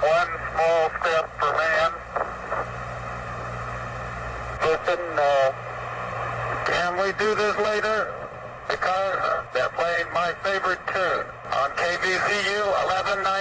one small step for man. Listen, can we do this later? Because they're playing my favorite tune on KVCU 1190.